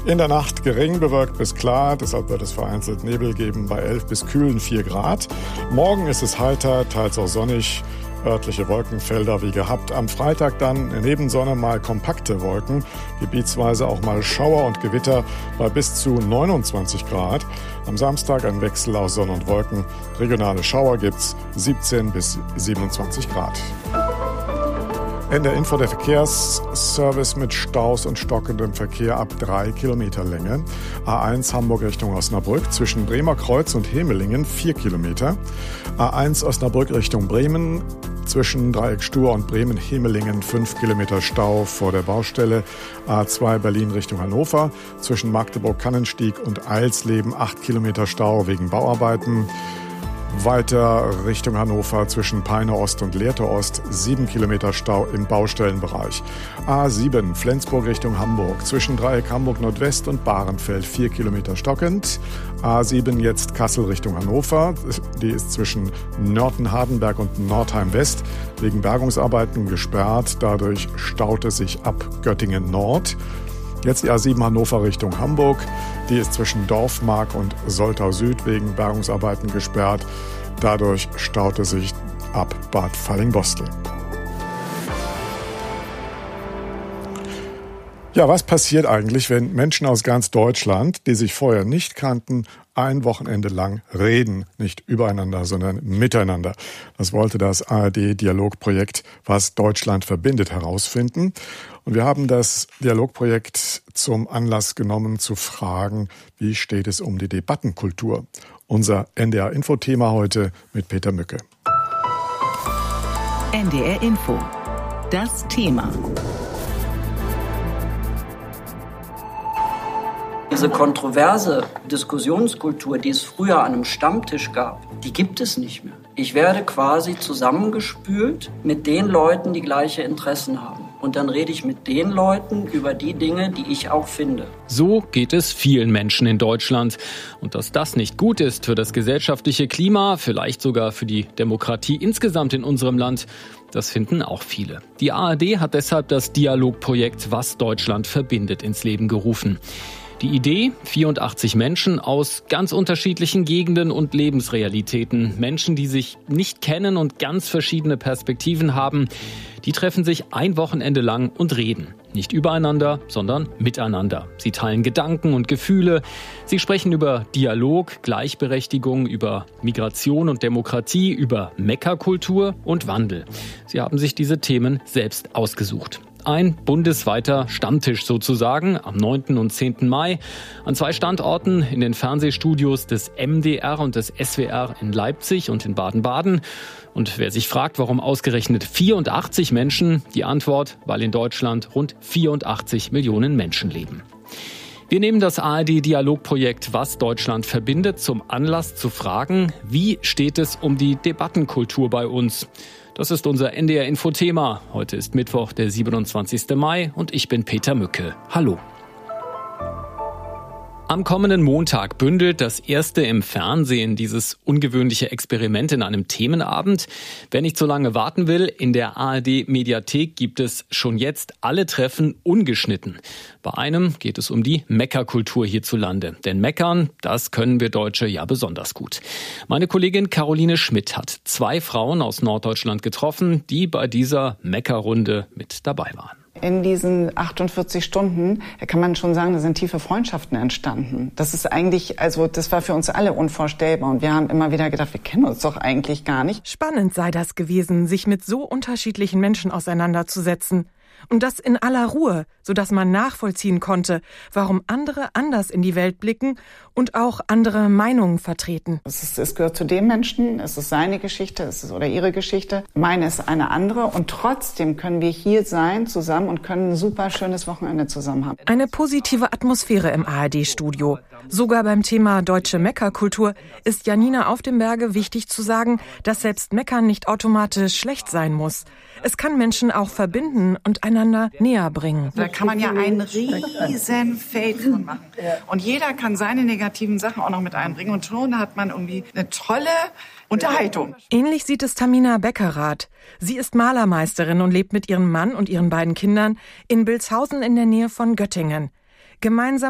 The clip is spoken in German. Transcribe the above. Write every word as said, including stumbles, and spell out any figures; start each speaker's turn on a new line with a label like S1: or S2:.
S1: In der Nacht gering bewölkt bis klar, deshalb wird es vereinzelt Nebel geben bei elf bis kühlen vier Grad. Morgen ist es heiter, teils auch sonnig, örtliche Wolkenfelder wie gehabt. Am Freitag dann neben Sonne mal kompakte Wolken, gebietsweise auch mal Schauer und Gewitter bei bis zu neunundzwanzig Grad. Am Samstag ein Wechsel aus Sonne und Wolken. Regionale Schauer gibt's siebzehn bis siebenundzwanzig Grad. In der Info der Verkehrsservice mit Staus und stockendem Verkehr ab drei Kilometer Länge. A eins Hamburg Richtung Osnabrück zwischen Bremer Kreuz und Hemelingen vier Kilometer. A eins Osnabrück Richtung Bremen zwischen Dreieck Stur und Bremen-Hemelingen fünf Kilometer Stau vor der Baustelle. A zwei Berlin Richtung Hannover zwischen Magdeburg-Kannenstieg und Eilsleben acht Kilometer Stau wegen Bauarbeiten. Weiter Richtung Hannover zwischen Peine Ost und Lehrte Ost, sieben Kilometer Stau im Baustellenbereich. A sieben Flensburg Richtung Hamburg zwischen Dreieck Hamburg Nordwest und Bahrenfeld, vier Kilometer stockend. A sieben jetzt Kassel Richtung Hannover, die ist zwischen Nörten-Hardenberg und Nordheim West wegen Bergungsarbeiten gesperrt, dadurch staute sich ab Göttingen Nord. Jetzt die A sieben Hannover Richtung Hamburg. Die ist zwischen Dorfmark und Soltau Süd wegen Bergungsarbeiten gesperrt. Dadurch staute sich ab Bad Fallingbostel. Ja, was passiert eigentlich, wenn Menschen aus ganz Deutschland, die sich vorher nicht kannten, ein Wochenende lang reden, nicht übereinander, sondern miteinander? Das wollte das A R D-Dialogprojekt Was Deutschland verbindet herausfinden. Und wir haben das Dialogprojekt zum Anlass genommen, zu fragen, wie steht es um die Debattenkultur? Unser N D R-Info-Thema heute mit Peter Mücke.
S2: N D R-Info. Das Thema.
S3: Diese kontroverse Diskussionskultur, die es früher an einem Stammtisch gab, die gibt es nicht mehr. Ich werde quasi zusammengespült mit den Leuten, die gleiche Interessen haben. Und dann rede ich mit den Leuten über die Dinge, die ich auch finde.
S4: So geht es vielen Menschen in Deutschland. Und dass das nicht gut ist für das gesellschaftliche Klima, vielleicht sogar für die Demokratie insgesamt in unserem Land, das finden auch viele. Die A R D hat deshalb das Dialogprojekt Was Deutschland verbindet ins Leben gerufen. Die Idee, vierundachtzig Menschen aus ganz unterschiedlichen Gegenden und Lebensrealitäten, Menschen, die sich nicht kennen und ganz verschiedene Perspektiven haben, die treffen sich ein Wochenende lang und reden. Nicht übereinander, sondern miteinander. Sie teilen Gedanken und Gefühle. Sie sprechen über Dialog, Gleichberechtigung, über Migration und Demokratie, über Meckerkultur und Wandel. Sie haben sich diese Themen selbst ausgesucht. Ein bundesweiter Stammtisch sozusagen am neunten und zehnten Mai an zwei Standorten in den Fernsehstudios des M D R und des S W R in Leipzig und in Baden-Baden. Und wer sich fragt, warum ausgerechnet vierundachtzig Menschen, die Antwort, weil in Deutschland rund vierundachtzig Millionen Menschen leben. Wir nehmen das A R D-Dialogprojekt Was Deutschland verbindet zum Anlass zu fragen, wie steht es um die Debattenkultur bei uns? Das ist unser N D R-Info-Thema. Heute ist Mittwoch, der siebenundzwanzigsten Mai und ich bin Peter Mücke. Hallo. Am kommenden Montag bündelt das erste im Fernsehen dieses ungewöhnliche Experiment in einem Themenabend. Wer nicht so lange warten will, in der A R D-Mediathek gibt es schon jetzt alle Treffen ungeschnitten. Bei einem geht es um die Meckerkultur hierzulande. Denn Meckern, das können wir Deutsche ja besonders gut. Meine Kollegin Caroline Schmidt hat zwei Frauen aus Norddeutschland getroffen, die bei dieser Meckerrunde mit dabei waren.
S5: In diesen achtundvierzig Stunden, da kann man schon sagen, da sind tiefe Freundschaften entstanden. Das ist eigentlich, also das war für uns alle unvorstellbar. Und wir haben immer wieder gedacht, wir kennen uns doch eigentlich gar nicht.
S6: Spannend sei das gewesen, sich mit so unterschiedlichen Menschen auseinanderzusetzen. Und das in aller Ruhe, sodass man nachvollziehen konnte, warum andere anders in die Welt blicken und auch andere Meinungen vertreten.
S5: Es, ist, es gehört zu dem Menschen, es ist seine Geschichte, es ist oder ihre Geschichte. Meine ist eine andere und trotzdem können wir hier sein zusammen und können ein super schönes Wochenende zusammen haben.
S6: Eine positive Atmosphäre im A R D-Studio. Sogar beim Thema deutsche Meckerkultur ist Janina auf dem Berge wichtig zu sagen, dass selbst Meckern nicht automatisch schlecht sein muss. Es kann Menschen auch verbinden und einander näher bringen.
S5: Da kann man ja ein riesen Feld von machen. Und jeder kann seine negativen Sachen auch noch mit einbringen. Und schon hat man irgendwie eine tolle Unterhaltung.
S6: Ähnlich sieht es Tamina Beckerath. Sie ist Malermeisterin und lebt mit ihrem Mann und ihren beiden Kindern in Bilshausen in der Nähe von Göttingen. Gemeinsam